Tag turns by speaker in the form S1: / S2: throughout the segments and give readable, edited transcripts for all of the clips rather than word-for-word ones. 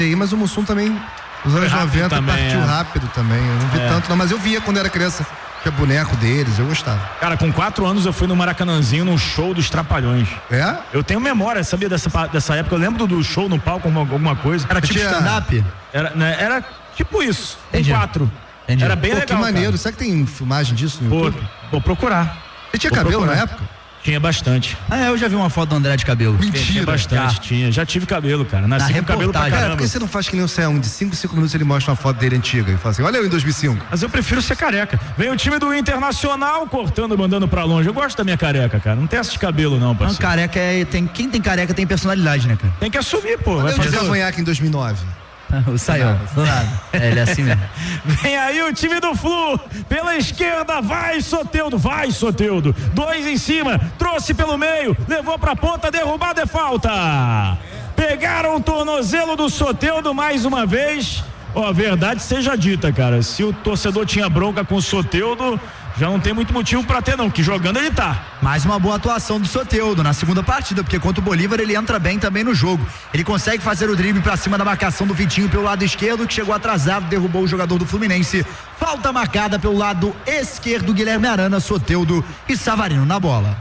S1: Mas o Mussum também, nos anos 90,
S2: também,
S1: partiu rápido também. Eu não vi tanto, não, mas eu via quando era criança. Tinha boneco deles, eu gostava.
S2: Cara, com 4 anos eu fui no Maracanãzinho num show dos Trapalhões.
S1: É?
S2: Eu tenho memória, sabia, dessa época. Eu lembro do show no palco, alguma coisa.
S3: Era tipo stand-up?
S2: Era tipo isso, em 4.
S3: Entendi.
S2: Era bem legal.
S1: Que maneiro.
S2: Cara.
S1: Será que tem filmagem disso no YouTube?
S2: Vou procurar.
S1: Você tinha cabelo na época?
S2: Tinha bastante.
S3: Eu já vi uma foto do André de cabelo.
S1: Mentira.
S2: Tinha bastante, tinha. Já tive cabelo, cara. Nasci com cabelo pra caramba.
S1: Por que você não faz que nem o Céu? De 5 minutos ele mostra uma foto dele antiga e fala assim, olha eu em 2005.
S2: Mas eu prefiro ser careca. Vem o time do Internacional cortando, mandando pra longe. Eu gosto da minha careca, cara. Não tem essa de cabelo não, parceiro.
S3: Não, careca quem tem careca tem personalidade, né, cara?
S2: Tem que assumir, pô.
S1: Vai fazer cavanhaque em 2009.
S3: O Saião, do nada. Ele é assim mesmo.
S2: Vem aí o time do Flu, pela esquerda, vai Soteldo, 2 em cima, trouxe pelo meio, levou pra ponta, derrubada é falta. Pegaram o tornozelo do Soteldo mais uma vez. A verdade seja dita, cara, se o torcedor tinha bronca com o Soteldo, já não tem muito motivo pra ter não, que jogando ele tá.
S3: Mais uma boa atuação do Soteldo na segunda partida, porque contra o Bolívar ele entra bem também no jogo. Ele consegue fazer o drible pra cima da marcação do Vitinho pelo lado esquerdo, que chegou atrasado, derrubou o jogador do Fluminense. Falta marcada pelo lado esquerdo, Guilherme Arana, Soteldo e Savarino na bola.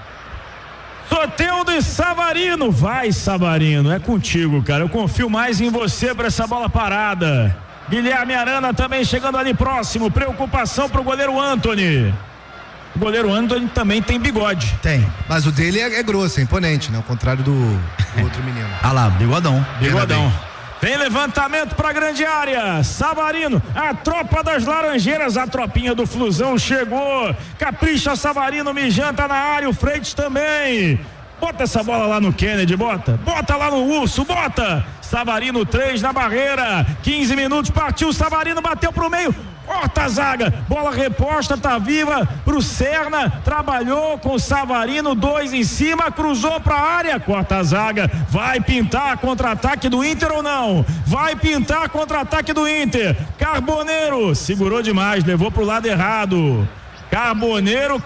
S2: Soteldo e Savarino, vai Savarino, é contigo, cara, eu confio mais em você pra essa bola parada. Guilherme Arana também chegando ali próximo, preocupação pro goleiro Antony. O goleiro Antony também tem bigode.
S3: Tem.
S1: Mas o dele é grosso, é imponente, né? Ao contrário do outro menino.
S3: Ah lá, bigodão.
S2: Vem levantamento pra grande área, Savarino, a tropa das Laranjeiras, a tropinha do Flusão chegou, capricha Savarino, Mijan tá na área, o Freitas também. Bota essa bola lá no Kennedy, bota lá no Urso, bota. Savarino 3 na barreira, 15 minutos, partiu Savarino, bateu pro meio, corta a zaga, bola reposta, tá viva pro Serna, trabalhou com o Savarino, 2 em cima, cruzou pra área, corta a zaga, vai pintar contra-ataque do Inter ou não? Vai pintar contra-ataque do Inter. Carboneiro, segurou demais, levou pro lado errado. Carboneiro,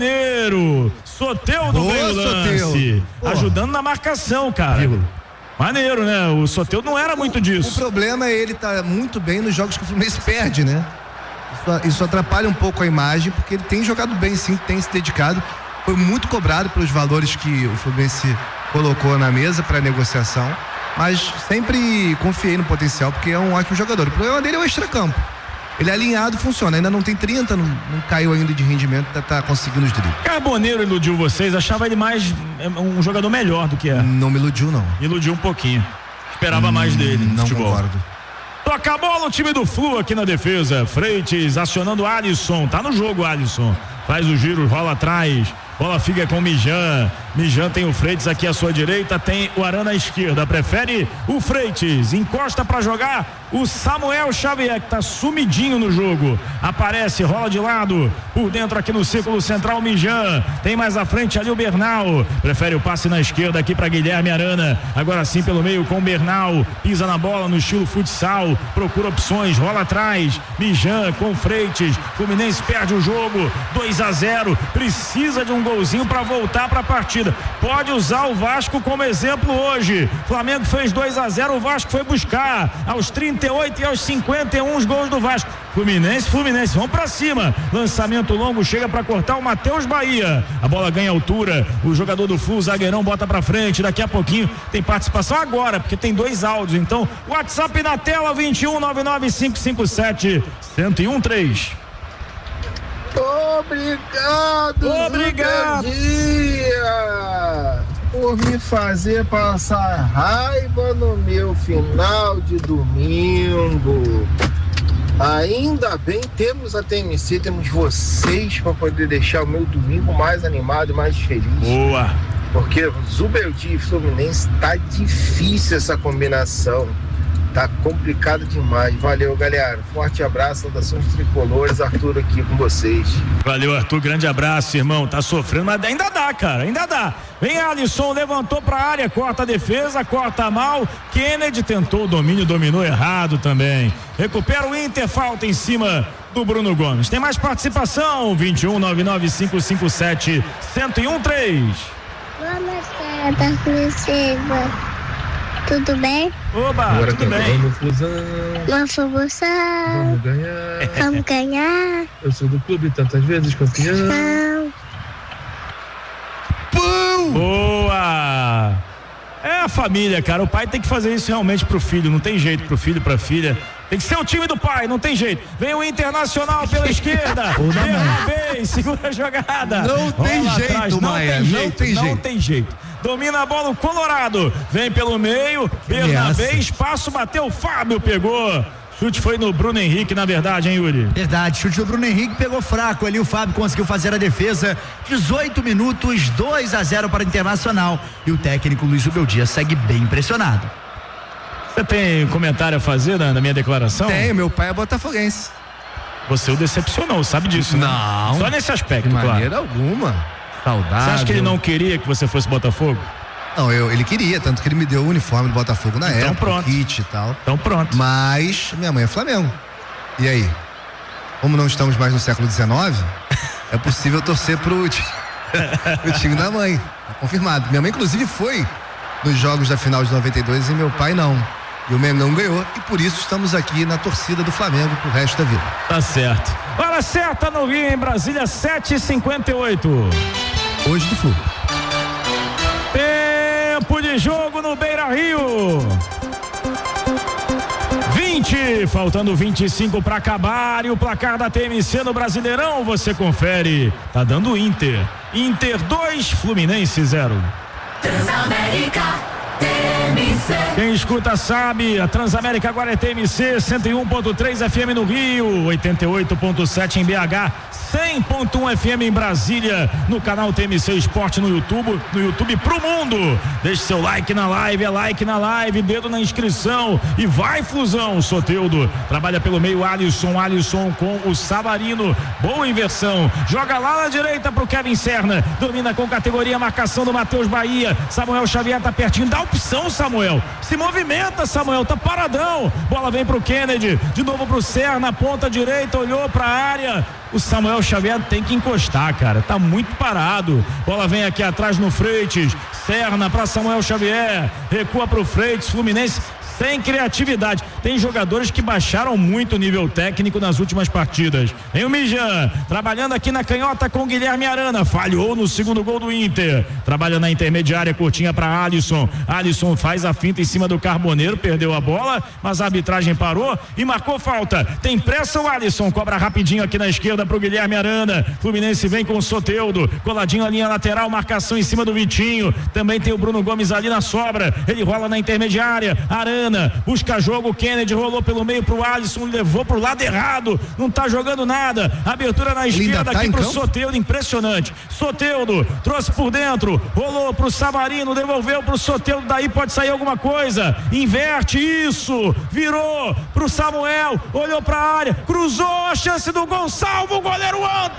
S2: Soteldo veio o lance, ajudando na marcação, cara. Maneiro, né? O Soteldo não era muito disso.
S1: O problema é ele tá muito bem nos jogos que o Fluminense perde, né? Isso atrapalha um pouco a imagem, porque ele tem jogado bem, sim, tem se dedicado. Foi muito cobrado pelos valores que o Fluminense colocou na mesa para negociação, mas sempre confiei no potencial, porque é um ótimo jogador. O problema dele é o extracampo. Ele é alinhado, funciona, ainda não tem 30, não caiu ainda de rendimento, tá conseguindo os dribles.
S2: Carboneiro iludiu vocês, achava ele mais um jogador melhor do que é.
S1: Não me iludiu, não.
S2: Iludiu um pouquinho, esperava mais dele no
S1: não
S2: futebol.
S1: Concordo.
S2: Toca a bola o time do Flu aqui na defesa, Freitas acionando o Alisson, tá no jogo Alisson, faz o giro, rola atrás, bola fica com o Mijan tem o Freitas aqui à sua direita, tem o Arana à esquerda, prefere o Freitas, encosta pra jogar o Samuel Xavier, que tá sumidinho no jogo, aparece, rola de lado, por dentro aqui no círculo central, Mijan, tem mais à frente ali o Bernal, prefere o passe na esquerda aqui pra Guilherme Arana, agora sim pelo meio com o Bernal, pisa na bola no estilo futsal, procura opções, rola atrás, Mijan com o Freitas, Fluminense perde o jogo, 2-0, precisa de um golzinho pra voltar pra partida. Pode usar o Vasco como exemplo hoje. Flamengo fez 2-0, o Vasco foi buscar aos 38 e aos 51 os gols do Vasco. Fluminense, vamos pra cima. Lançamento longo, chega pra cortar o Matheus Bahia. A bola ganha altura. O jogador do Flu, zagueirão, bota pra frente. Daqui a pouquinho tem participação agora, porque tem 2 áudios. Então, WhatsApp na tela: 2199557113.
S4: Obrigado dia, por me fazer passar raiva no meu final de domingo. Ainda bem, temos a TMC, temos vocês para poder deixar o meu domingo mais animado e mais feliz.
S2: Boa!
S4: Porque Zubeldia e Fluminense tá difícil essa combinação. Tá complicado demais. Valeu, galera. Forte abraço, saudações tricolores. Arthur aqui com vocês.
S2: Valeu, Arthur. Grande abraço, irmão. Tá sofrendo, mas ainda dá, cara. Ainda dá. Vem Alisson, levantou pra área, corta a defesa, corta mal. Kennedy tentou o domínio, dominou errado também. Recupera o Inter, falta em cima do Bruno Gomes. Tem mais participação? 2199557113.
S5: Vamos, da princesa. Tudo bem?
S2: Oba,
S4: Agora
S2: tudo bem.
S4: Vamos, Flusão. Vamos ganhar.
S5: Vamos ganhar.
S4: Eu sou do clube tantas vezes campeão.
S5: Não.
S2: Boa! É a família, cara. O pai tem que fazer isso realmente pro filho. Não tem jeito pro filho, pra filha. Tem que ser o time do pai, não tem jeito. Vem o Internacional pela esquerda. Vez, segura a jogada.
S1: Não tem jeito, Maia.
S2: Não tem jeito. Domina a bola o Colorado. Vem pelo meio. Bernabé, espaço, bateu. Fábio pegou. Chute foi no Bruno Henrique, na verdade, hein, Yuri?
S3: Verdade, chute do Bruno Henrique pegou fraco ali, o Fábio conseguiu fazer a defesa. 18 minutos, 2-0 para o Internacional. E o técnico Luiz Rubel Dias segue bem impressionado.
S2: Você tem comentário a fazer na minha declaração?
S1: Tenho, meu pai é botafoguense.
S2: Você o decepcionou, sabe disso, né?
S1: Não.
S2: Só nesse aspecto,
S1: De
S2: claro.
S1: maneira alguma. Saudável.
S2: Você acha que ele não queria que você fosse Botafogo?
S1: Não, ele queria, tanto que ele me deu o uniforme do Botafogo na época,
S2: pronto.
S1: o kit e tal.
S2: Então pronto.
S1: Mas minha mãe é Flamengo. E aí? Como não estamos mais no século XIX, é possível torcer pro time da mãe. Tá confirmado. Minha mãe, inclusive, foi nos jogos da final de 92 e meu pai não. E o Mengão ganhou e por isso estamos aqui na torcida do Flamengo pro resto da vida.
S2: Tá certo. Hora certa no Rio, em Brasília, 7h58.
S1: Hoje do Flu.
S2: Tempo de jogo no Beira-Rio. 20, faltando 25 para acabar. E o placar da TMC no Brasileirão, você confere. Tá dando Inter. Inter 2, Fluminense 0.
S6: Transamérica, TMC.
S2: Quem escuta sabe, a Transamérica agora é TMC, 101.3 FM no Rio, 88.7 em BH, 100.1 FM em Brasília, no canal TMC Esporte no YouTube pro mundo. Deixe seu like na live, like na live, dedo na inscrição e vai, Flusão. Soteldo trabalha pelo meio, Alisson com o Savarino, boa inversão, joga lá na direita pro Kevin Serna, domina com categoria, marcação do Matheus Bahia, Samuel Xavier tá pertinho, dá opção, Samuel, se movimenta, Samuel, tá paradão, bola vem pro Kennedy, de novo pro Serna, ponta direita, olhou pra área, o Samuel Xavier tem que encostar, cara, tá muito parado, bola vem aqui atrás no Freitas, Serna pra Samuel Xavier, recua pro Freitas, Fluminense sem criatividade. Tem jogadores que baixaram muito o nível técnico nas últimas partidas. Tem o Mijan, trabalhando aqui na canhota com o Guilherme Arana, falhou no segundo gol do Inter, trabalha na intermediária, curtinha para Alisson faz a finta em cima do Carboneiro, perdeu a bola, mas a arbitragem parou e marcou falta. Tem pressa o Alisson, cobra rapidinho aqui na esquerda pro Guilherme Arana, Fluminense vem com o Soteldo, coladinho a linha lateral, marcação em cima do Vitinho, também tem o Bruno Gomes ali na sobra, ele rola na intermediária, Arana busca jogo, o Kennedy rolou pelo meio pro Alisson, levou pro lado errado, não tá jogando nada, abertura na esquerda aqui pro Soteldo, impressionante, Soteldo trouxe por dentro, rolou pro Savarino, devolveu pro Soteldo, daí pode sair alguma coisa, inverte isso, virou pro Samuel, olhou pra área, cruzou, a chance do gol, salva o goleiro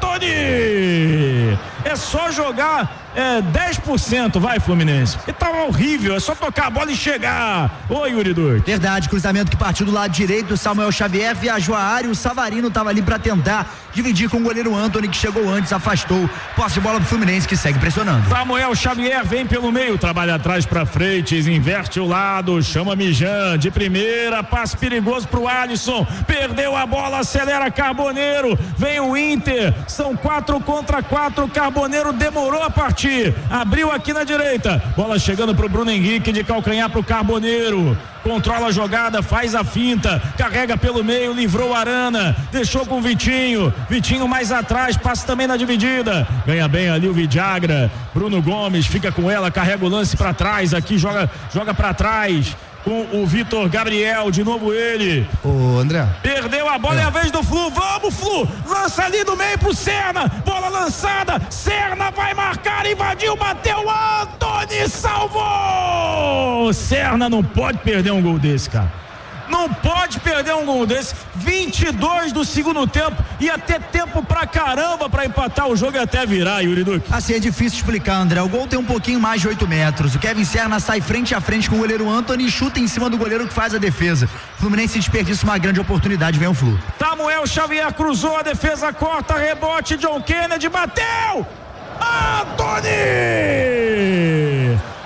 S2: Antony, é só jogar 10%, vai, Fluminense, porque tava horrível, é só tocar a bola e chegar. Oi, Yuri Duque.
S3: Verdade, cruzamento que partiu do lado direito do Samuel Xavier, viajou a área, o Savarino tava ali pra tentar dividir com o goleiro Antony, que chegou antes, afastou, posse de bola pro Fluminense, que segue pressionando.
S2: Samuel Xavier vem pelo meio, trabalha atrás pra Freitas, inverte o lado, chama Mijan, de primeira, passe perigoso pro Alisson, perdeu a bola, acelera Carboneiro, vem o Inter, são 4 contra 4, Carboneiro demorou a partir, abriu aqui na direita, bola chegando pro Bruno Henrique, de calcanhar pro Carboneiro, controla a jogada, faz a finta, carrega pelo meio, livrou o Arana, deixou com o Vitinho mais atrás, passa também na dividida, ganha bem ali o Vidagra, Bruno Gomes fica com ela, carrega o lance pra trás, aqui joga pra trás com o Vitor Gabriel, de novo ele.
S1: Ô, André.
S2: Perdeu a bola, é a vez do Flu, vamos, Flu, lança ali do meio pro Serna, bola lançada, Serna vai marcar, invadiu, bateu, Antony salvou! Serna não pode perder um gol desse, cara. Não pode perder um gol desse, 22 do segundo tempo, ia ter tempo pra caramba pra empatar o jogo e até virar, Yuri Duque.
S3: Assim, é difícil explicar, André, o gol tem um pouquinho mais de 8 metros, o Kevin Serna sai frente a frente com o goleiro Antony e chuta em cima do goleiro que faz a defesa, o Fluminense desperdiça uma grande oportunidade, vem o Flu.
S2: Samuel Xavier cruzou, a defesa corta, rebote, John Kennedy bateu, Antony! Joga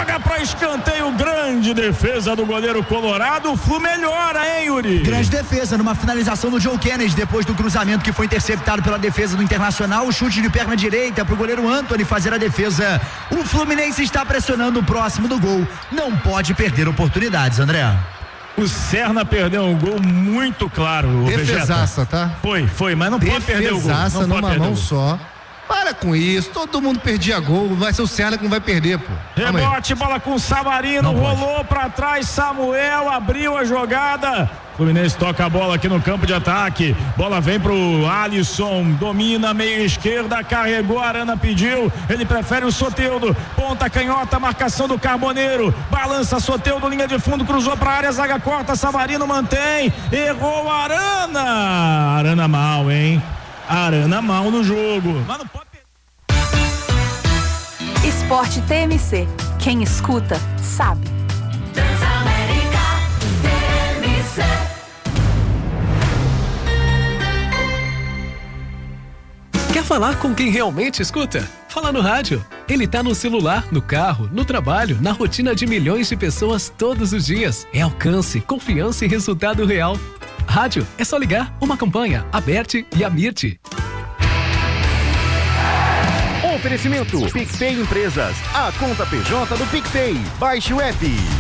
S2: Joga pra escanteio, grande defesa do goleiro colorado. O Flu melhora, hein, Yuri?
S3: Grande defesa, numa finalização do Joe Kennedy, depois do cruzamento que foi interceptado pela defesa do Internacional. O chute de perna direita pro goleiro Antony fazer a defesa. O Fluminense está pressionando o próximo do gol. Não pode perder oportunidades, André.
S2: O Serna perdeu um gol muito claro.
S1: Defesaça, tá?
S2: Foi, mas não pode perder o gol.
S1: Defesaça numa mão só. Para com isso, todo mundo perdia gol, vai ser o Serna que não vai perder, pô.
S2: Rebote, bola com o Savarino, rolou pra trás, Samuel abriu a jogada. Fluminense toca a bola aqui no campo de ataque, bola vem pro Alisson, domina meia esquerda, carregou, Arana pediu, ele prefere o Soteldo, ponta canhota, marcação do Carboneiro, balança Soteldo, linha de fundo, cruzou pra área, zaga corta, Savarino mantém, errou Arana mal, hein? Arana mal no jogo. Mas não pode...
S7: Esporte TMC. Quem escuta, sabe.
S6: Transamérica TMC.
S8: Quer falar com quem realmente escuta? Fala no rádio. Ele tá no celular, no carro, no trabalho, na rotina de milhões de pessoas todos os dias. É alcance, confiança e resultado real. Rádio, é só ligar. Uma campanha, Aberte e Amirte.
S9: Oferecimento PicPay Empresas, a conta PJ do PicPay. Baixe o app.